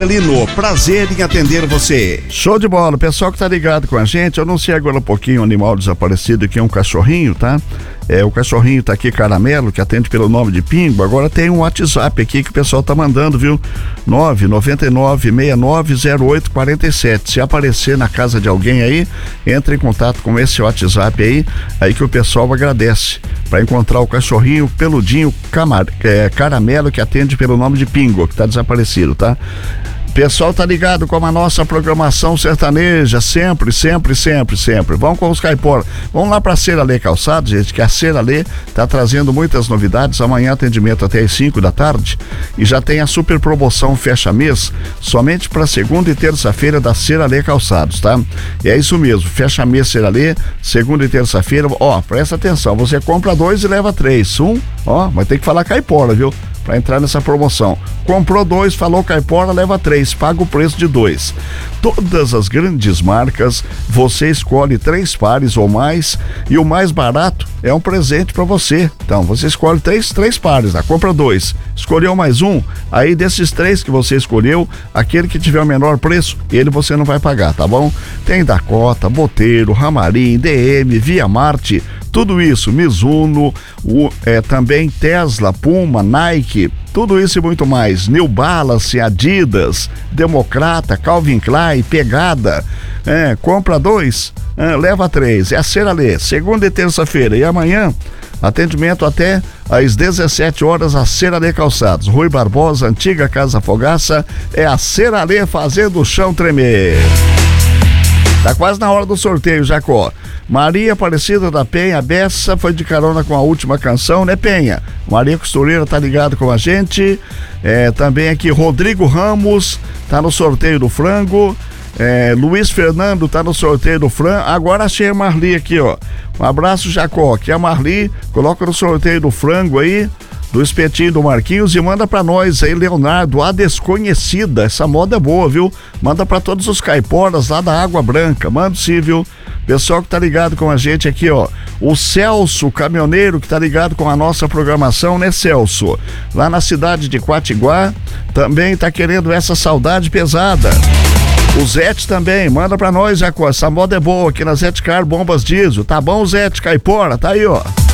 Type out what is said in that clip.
Vitalino, prazer em atender você. Show de bola, o pessoal que tá ligado com a gente, eu anunciei agora um pouquinho um animal desaparecido, que é um cachorrinho, tá? O cachorrinho tá aqui, Caramelo, que atende pelo nome de Pingo. Agora tem um WhatsApp aqui que o pessoal tá mandando, viu? 999-690847. Se aparecer na casa de alguém aí, entre em contato com esse WhatsApp aí que o pessoal agradece, para encontrar o cachorrinho peludinho Caramelo, que atende pelo nome de Pingo, que tá desaparecido, tá? Pessoal tá ligado com a nossa programação sertaneja, sempre. Vamos com os caiporas. Vamos lá pra Seralê Calçados, gente, que a Seralê tá trazendo muitas novidades. Amanhã atendimento até às 5 da tarde e já tem a super promoção fecha mês, somente pra segunda e terça-feira da Seralê Calçados, tá? E é isso mesmo, fecha mês Seralê, segunda e terça-feira. Ó, presta atenção, você compra 2 e leva 3. Vai ter que falar caipora, viu? Para entrar nessa promoção. Comprou 2, falou caipora, leva 3, paga o preço de 2. Todas as grandes marcas, você escolhe 3 pares ou mais e o mais barato é um presente para você. Então, você escolhe 3 pares, tá? Compra 2, escolheu mais um, aí desses 3 que você escolheu, aquele que tiver o menor preço, ele você não vai pagar, tá bom? Tem Dakota, Boteiro, Ramarim, DM, Via Marte, tudo isso, Mizuno, também Tesla, Puma, Nike, tudo isso e muito mais. New Balance, Adidas, Democrata, Calvin Klein, Pegada. Compra 2, leva 3. É a Seralê, segunda e terça-feira. E amanhã, atendimento até às 17 horas, a Seralê Calçados. Rui Barbosa, antiga Casa Fogaça, é a Seralê fazendo o chão tremer. Tá quase na hora do sorteio, Jacó. Maria Aparecida da Penha Bessa foi de carona com a última canção, né, Penha? Maria Costureira tá ligado com a gente. Também aqui Rodrigo Ramos tá no sorteio do frango. Luiz Fernando tá no sorteio do frango. Agora achei a Marli aqui, ó. Um abraço, Jacó. Aqui a Marli, coloca no sorteio do frango aí, do espetinho do Marquinhos, e manda pra nós aí, Leonardo, a desconhecida. Essa moda é boa, viu? Manda pra todos os caiporas lá da Água Branca. Manda sim, viu? Pessoal que tá ligado com a gente aqui, ó. O Celso, caminhoneiro, que tá ligado com a nossa programação, né, Celso? Lá na cidade de Quatiguá, também tá querendo essa saudade pesada. O Zete também, manda pra nós, Jacó. Essa moda é boa aqui na Zete Car Bombas Diesel. Tá bom, Zete Caipora? Tá aí, ó.